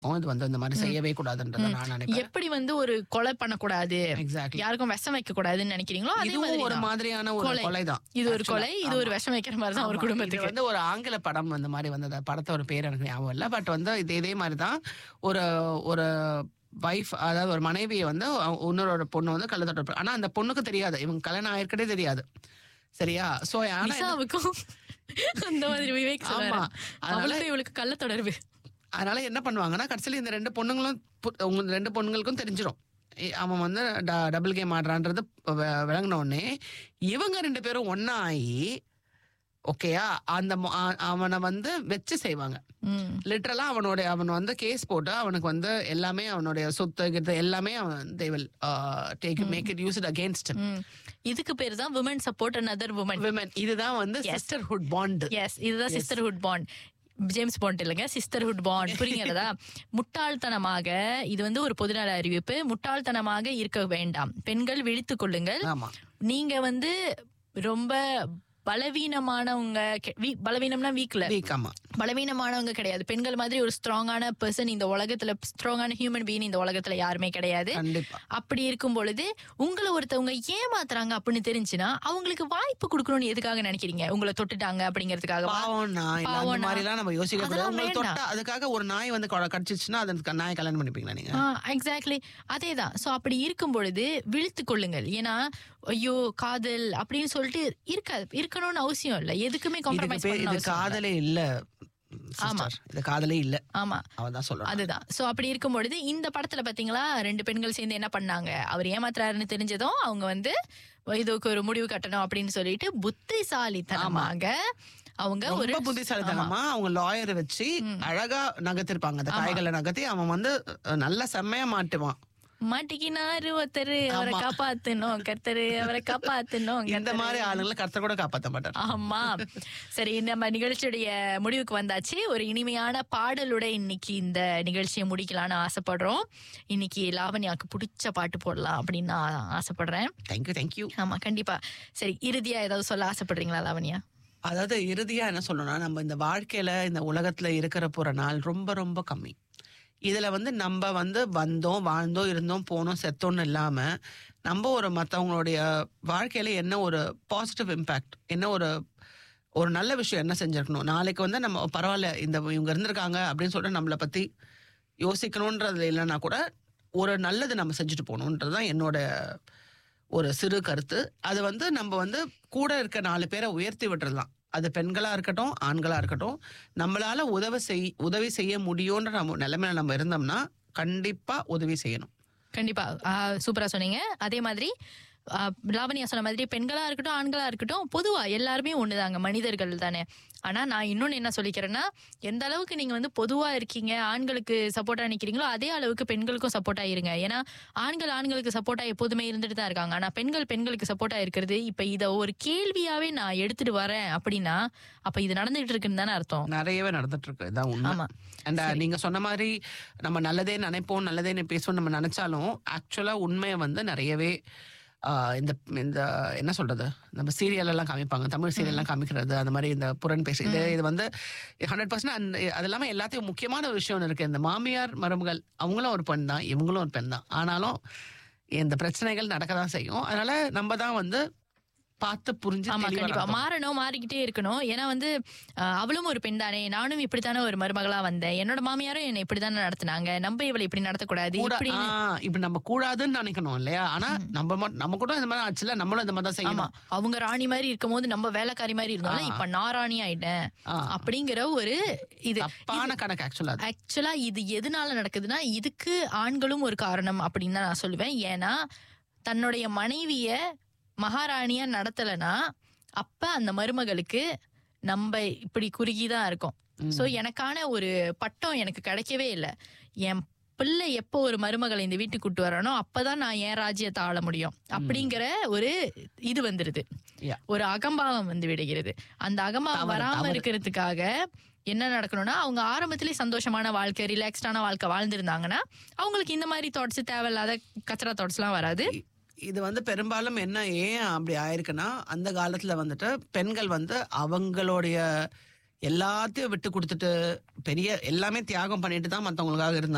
இது வந்து இந்த மாதிரி செய்யவே கூடாதுன்றத நான் நினைக்கிறேன். எப்படி வந்து ஒரு கொலை பண்ணக்கூடாது, யாருக்கும் விஷம் வைக்க கூடாதுன்னு நினைக்கிறீங்களோ அதே மாதிரி ஒரு மாதிரியான ஒரு கொலை தான். இது ஒரு கொலை, இது ஒரு விஷம் வைக்கிற மாதிரி தான் ஒரு குடும்பத்துக்கு. வந்து ஒரு ஆங்கில படம் அந்த மாதிரி வந்தது, படத்தோட பேர் எனக்கு ஞாபகம் இல்லை. பட் வந்து இதே மாதிரி தான் ஒரு ஒரு வைஃப், அதாவது ஒரு மனைவியை வந்து இன்னொரு பொண்ணு வந்து கள்ள தொடர்பு. ஆனா அந்த பொண்ணுக்கு தெரியாது, இவங்க கல்யாணம் ஆயிருக்கே தெரியாது. சரியா? சோ அந்த மாதிரி விவேக் சொல்றாரு, அவளுக்கு இவளுக்கு கள்ள தொடர்பு. அதனால என்ன பண்ணுவாங்கன்னா, கடைசியில இந்த ரெண்டு பொண்ணுங்களுக்கும் தெரிஞ்சிடும் அவன் வந்து டபுள் கேம் ஆடுறான்றது விளங்கின உடனே இவங்க 2 பேரும் ஒன்னா ஆகி ஓகேயா அவனை வந்து வச்சு செய்வாங்க. லிட்டரலா அவன் வந்து கேஸ் போட்டு அவனுக்கு வந்து எல்லாமே அவனுடைய சொத்து எல்லாமே they will make it use it against him. இதுக்கு பேரு தான் women support another women. இதுதான் வந்து sisterhood bond. Yes, இதுதான் sisterhood bond. ஜேம்ஸ் பாண்ட் இல்லைங்க, சிஸ்டர்ஹுட் பாண்ட். புரியுங்களா? முட்டாள்தனமாக, இது வந்து ஒரு பொதுநல அறிவிப்பு, முட்டாள்தனமாக இருக்க வேண்டாம். பெண்கள் விழித்துக் கொள்ளுங்கள். நீங்க வந்து ரொம்ப பலவீனமானவங்க, பலவீனம்னா வீக்ல, பலவீனமானவங்க கிடையாது. பெண்கள் மாதிரி ஒரு ஸ்ட்ராங்கான பர்சன் இந்த உலகத்துல, ஸ்ட்ராங்கான ஹியூமன் பீயிங் இந்த உலகத்துல யாருமே கிடையாது. அப்படி இருக்கும் பொழுது உங்களை ஒருத்தவங்க ஏமாத்துறாங்க அப்படின்னு தெரிஞ்சுன்னா அவங்களுக்கு வாய்ப்பு கொடுக்கணும்னு எதுக்காக நினைக்கிறீங்க? உங்களை தொட்டுட்டாங்க அப்படிங்கிறதுக்காக அதுக்காக ஒரு நாய் வந்து கடிச்சிச்சுன்னா அதுக்கு நாய் கல்யாணம் பண்ணிப்பீங்களா நீங்க? எக்ஸாக்ட்லி அதேதான். சோ அப்படி இருக்கும் பொழுது விழித்துக் கொள்ளுங்கள். ஏன்னா ஐயோ காதல் அப்படின்னு சொல்லிட்டு இருக்கணும்னு அவசியம் இல்ல. எதுக்குமே காம்ப்ரமைஸ் பண்ணணும். காதலே இல்ல. ஆமா, இது காதலே இல்ல. ஆமா, அவதான் சொல்றேன். அதுதான். சோ அப்படி இருக்கும் பொழுது இந்த படத்துல பாத்தீங்களா, 2 பெண்கள் சேர்ந்து என்ன பண்ணாங்க, அவர் ஏமாத்துறாருன்னு தெரிஞ்சதும் அவங்க வந்து இதுக்கு ஒரு முடிவு கட்டணும் அப்படின்னு சொல்லிட்டு புத்திசாலித்தனமாக அவங்க ஒரு புத்திசாலித்தனமா அவங்க லாயரை வச்சு அழகா நகர்த்திருப்பாங்க. அந்த காய்களை நகர்த்தி அவன் வந்து நல்ல செம்மையா மாட்டுவான். மாட்டிக்கினாரு ஒருத்தரு, அவரை காப்பாத்தணும் கர்த்தரு, அவரை காப்பாத்தணும். இந்த மாதிரி ஆளுங்களை கர்த்தர் கூட காப்பாத்த மாட்டார். ஆமா. சரி, நம்ம நிகழ்ச்சியுடைய முடிவுக்கு வந்தாச்சு. ஒரு இனிமையான பாடலோட இன்னைக்கு இந்த நிகழ்ச்சியை முடிக்கலான்னு ஆசைப்படுறோம். இன்னைக்கு லாவண்யாவுக்கு பிடிச்ச பாட்டு போடலாம் அப்படின்னு நான் ஆசைப்படுறேன். தேங்க்யூ. ஆமா, கண்டிப்பா. சரி, இறுதியா ஏதாவது சொல்ல ஆசைப்படுறீங்களா லாவண்யா? அதாவது இறுதியா என்ன சொல்லணும்னா, நம்ம இந்த வாழ்க்கையில இந்த உலகத்துல இருக்கிற போற நாள் ரொம்ப ரொம்ப கம்மி. இதுல வந்து நம்ம வந்து வந்தோம், வாழ்ந்தோம், இருந்தோம், போனோம், செத்தோன்னு இல்லாம நம்ம ஒரு மற்றவங்களுடைய வாழ்க்கையில என்ன ஒரு பாசிட்டிவ் இம்பாக்ட், என்ன ஒரு நல்ல விஷயம் என்ன செஞ்சிருக்கணும், நாளைக்கு வந்து நம்ம பரவாயில்ல இவங்க இருந்திருக்காங்க அப்படின்னு சொல்லிட்டு நம்மளை பத்தி யோசிக்கணும்ன்றது இல்லைன்னா கூட ஒரு நல்லது நம்ம செஞ்சுட்டு போகணுன்றதுதான் என்னோட ஒரு சிறு கருத்து. அது வந்து நம்ம வந்து கூட இருக்க 4 பேரை உயர்த்தி விட்டுறலாம். அது பெண்களா இருக்கட்டும், ஆண்களா இருக்கட்டும், நம்மளால உதவி செய்ய முடியும்ன்ற நம்ம நிலைமையில நம்ம இருந்தோம்னா கண்டிப்பா உதவி செய்யணும். கண்டிப்பா. சூப்பரா சொன்னீங்க. அதே மாதிரி லாவண்யா சொன்ன மாதிரி பெண்களா இருக்கட்டும், ஆண்களா இருக்கட்டும், பொதுவா எல்லாருமே ஒண்ணுதாங்க, மனிதர்கள் தானே. ஆனா நான் இன்னொன்னு என்ன சொல்லிக்கிறேன்னா, எந்த அளவுக்கு நீங்க வந்து பொதுவா இருக்கீங்க, ஆண்களுக்கு சப்போர்ட்டா நிக்கிறீங்களோ அதே அளவுக்கு பெண்களுக்கும் சப்போர்ட்டா இருங்க. ஏன்னா ஆண்களுக்கு சப்போர்ட்டா எப்போதுமே இருந்துட்டு தான் இருக்காங்க. ஆனா பெண்களுக்கு சப்போர்ட்டா இருக்கிறது, இப்ப இத ஒரு கேள்வியாவே நான் எடுத்துட்டு வரேன் அப்படின்னா அப்ப இது நடந்துட்டு இருக்குன்னு தானே அர்த்தம். நிறையவே நடந்துட்டு இருக்கு. இதான் உண்மை. நீங்க சொன்ன மாதிரி நம்ம நல்லதே நினைப்போம், நல்லதே பேசுவோம் நம்ம நினைச்சாலும் ஆக்சுவலா உண்மையை வந்து நிறையவே இந்த என்ன சொல்றது, நம்ம சீரியல் எல்லாம் காமிப்பாங்க, தமிழ் சீரியல் எல்லாம் காமிக்கிறது, அந்த மாதிரி இந்த புறன் பேச இது வந்து 100% அது இல்லாம எல்லாத்தையும் முக்கியமான ஒரு விஷயம் இருக்கு. இந்த மாமியார் மருமகள் அவங்களும் ஒரு பெண் தான், இவங்களும் ஒரு பெண் தான். ஆனாலும் இந்த பிரச்சனைகள் நடக்கதான் செய்யும். அதனால நம்ம தான் வந்து பார்த்து புரிஞ்சு மாறணும், மாறிக்கிட்டே இருக்கணும். ஏன்னா வந்து அவளும் ஒரு பெண் தானே, நானும் இப்படித்தானே ஒரு மருமகளா வந்தேன், என்னோட மாமியாரும் என்ன இப்படித்தானே நடத்தினாங்க, நம்ம இவளை இப்படி நடத்தக்கூடாது, இப்படி நம்ம கூடாதுன்னு நினைக்கணும் இல்லையா? ஆனா நம்ம கூட இந்த மாதிரி ஆச்சுல, நம்மளும் இந்த மாதிரி தான் செய்யணும். அவங்க ராணி மாதிரி இருக்கும் போது நம்ம வேலைக்காரி மாதிரி இருந்தாலும் இப்ப நான் ராணி ஆயிட்டேன் அப்படிங்கிற ஒரு இது தப்பான கணக்கு. ஆக்சுவலா இது எதனால நடக்குதுன்னா, இதுக்கு ஆண்களும் ஒரு காரணம் அப்படின்னு தான் நான் சொல்லுவேன். ஏன்னா தன்னுடைய மனைவிய மகாராணியா நடத்தலைன்னா அப்ப அந்த மருமகளுக்கு நம்ம இப்படி குறுகிதான் இருக்கும். சோ எனக்கான ஒரு பட்டம் எனக்கு கிடைக்கவே இல்லை. என் பிள்ளை எப்போ ஒரு மருமகளை இந்த வீட்டுக்கு கூட்டு வரணும் அப்பதான் நான் என் ராஜ்யத்தை ஆள முடியும் அப்படிங்கிற ஒரு இது வந்துருது, ஒரு அகம்பாவம் வந்து விடுகிறது. அந்த அகம்பாவம் வராம இருக்கிறதுக்காக என்ன நடக்கணும்னா, அவங்க ஆரம்பத்திலே சந்தோஷமான வாழ்க்கை, ரிலாக்ஸ்டான வாழ்க்கை வாழ்ந்திருந்தாங்கன்னா அவங்களுக்கு இந்த மாதிரி தாட்ஸ், தேவையில்லாத கச்சரா தாட்ஸ் எல்லாம் வராது. இது வந்து பெரும்பாலும் ஏன் அப்படி ஆயிருக்குன்னா, அந்த காலத்துல வந்துட்டு பெண்கள் வந்து அவங்களுடைய எல்லாத்தையும் விட்டு கொடுத்துட்டு பெரிய எல்லாமே தியாகம் பண்ணிட்டு தான் மற்றவங்களுக்காக இருந்தாங்க.